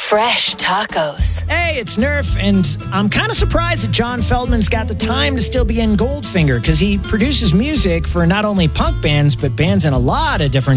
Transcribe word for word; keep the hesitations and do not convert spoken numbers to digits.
Fresh tacos. Hey, it's Nerf, and I'm kind of surprised that John Feldman's got the time to still be in Goldfinger, because he produces music for not only punk bands, but bands in a lot of different